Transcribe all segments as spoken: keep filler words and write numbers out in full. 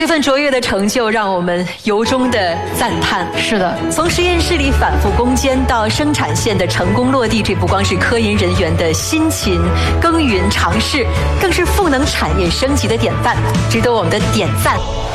这份卓越的成就让我们由衷的赞叹。 是的， 从实验室里反复攻坚到生产线的成功落地，这不光是科研人员的辛勤耕耘尝试，更是赋能产业升级的典范，值得我们的点赞。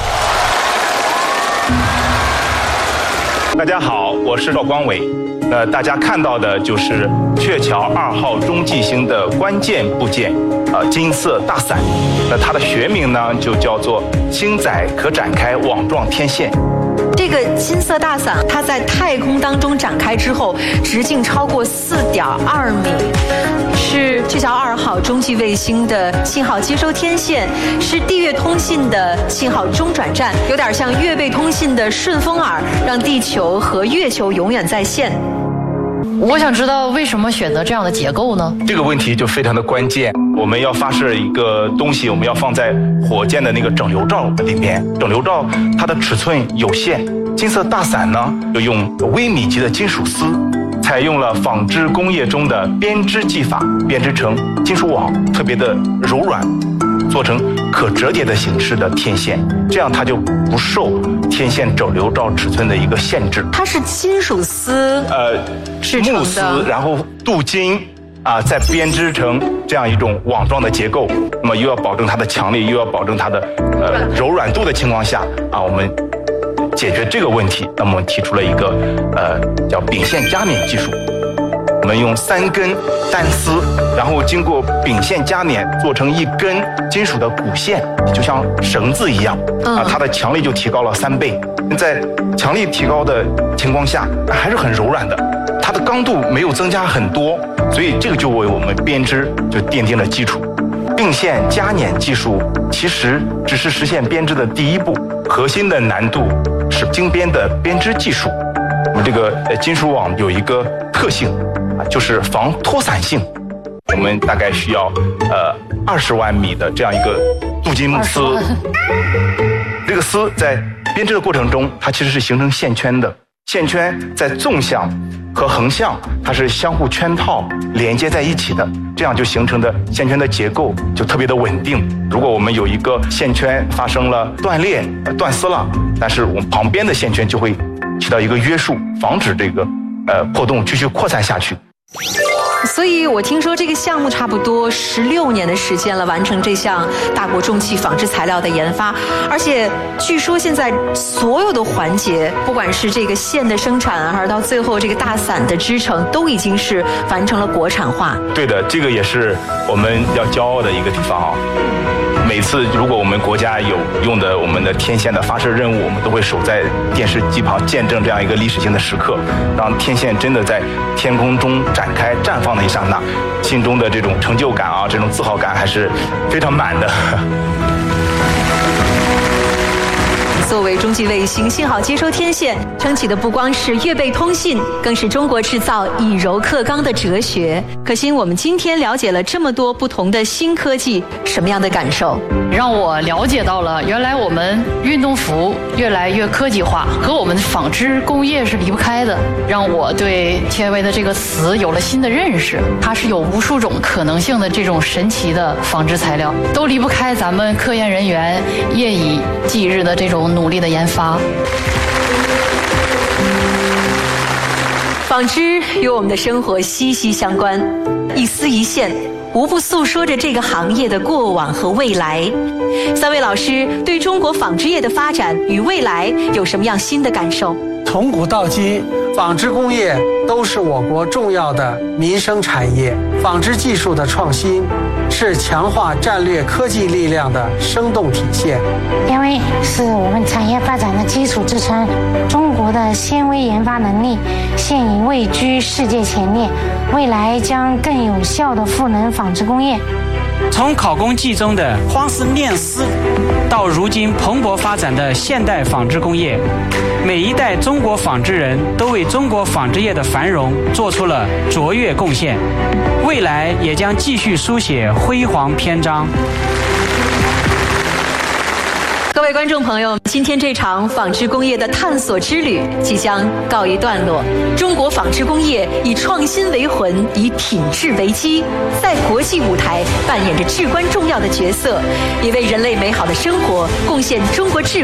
大家好，我是赵光伟。呃，大家看到的就是鹊桥二号中继星的关键部件，呃，金色大伞。那它的学名呢，就叫做星载可展开网状天线。 这个金色大伞，它在太空当中展开之后，直径超过四点二米，是鹊桥二号中继卫星的信号接收天线，是地月通信的信号中转站，有点像月背通信的顺风耳，让地球和月球永远在线。 我想知道为什么选择这样的结构呢？ 这个问题就非常的关键。我们要发射一个东西，我们要放在火箭的那个整流罩里面。整流罩它的尺寸有限，金色大伞呢就用微米级的金属丝，采用了纺织工业中的编织技法，编织成金属网，特别的柔软，做成可折叠的形式的天线，这样它就不受天线整流罩尺寸的一个限制。 它是金属丝， 呃，木丝，然后镀金啊，再编织成这样一种网状的结构，那么又要保证它的强力，又要保证它的呃柔软度的情况下啊，我们解决这个问题，那么我们提出了一个呃叫丙线加冕技术。我们用三根单丝，然后经过丙线加冕做成一根金属的骨线，就像绳子一样啊，它的强力就提高了三倍。在强力提高的情况下，还是很柔软的，它的刚度没有增加很多，所以这个就为我们编织就奠定了基础。并线加冕技术其实只是实现编织的第一步，核心的难度是精编的编织技术。我们这个呃金属网有一个特性啊，就是防脱散性。我们大概需要呃二十万米的这样一个镀金木丝，这个丝在编织的过程中，它其实是形成线圈的。线圈在纵向和横向它是相互圈套连接在一起的，这样就形成的线圈的结构就特别的稳定。如果我们有一个线圈发生了断裂、断丝了，但是我们旁边的线圈就会起到一个约束，防止这个呃破洞继续扩散下去。 所以我听说这个项目差不多十六年的时间了，完成这项大国重器纺织材料的研发，而且据说现在所有的环节，不管是这个线的生产，还是到最后这个大伞的织成，都已经是完成了国产化。 对的，这个也是我们要骄傲的一个地方啊。每次如果我们国家有用的我们的天线的发射任务，我们都会守在电视机旁见证这样一个历史性的时刻。当天线真的在天空中展开绽放的一刹那，心中的这种成就感啊，这种自豪感还是非常满的。 作为中继卫星信号接收天线，撑起的不光是月背通信，更是中国制造以柔克刚的哲学。可心，我们今天了解了这么多不同的新科技，什么样的感受？ 让我了解到了原来我们运动服越来越科技化，和我们纺织工业是离不开的。让我对天卫的这个词有了新的认识，它是有无数种可能性的这种神奇的纺织材料，都离不开咱们科研人员夜以继日的这种努力的研发。 纺织与我们的生活息息相关，一丝一线无不诉说着这个行业的过往和未来。三位老师对中国纺织业的发展与未来有什么样新的感受？ 从古到今，纺织工业都是我国重要的民生产业。纺织技术的创新是强化战略科技力量的生动体现。 因为是我们产业发展的基础支撑，中国的纤维研发能力现已位居世界前列，未来将更有效地赋能纺织工业。 从考工记中的荒丝面丝，到如今蓬勃发展的现代纺织工业，每一代中国纺织人都为中国纺织业的繁荣做出了卓越贡献，未来也将继续书写辉煌篇章。 各位观众朋友，今天这场纺织工业的探索之旅即将告一段落。中国纺织工业以创新为魂，以品质为基，在国际舞台扮演着至关重要的角色，也为人类美好的生活贡献中国智慧。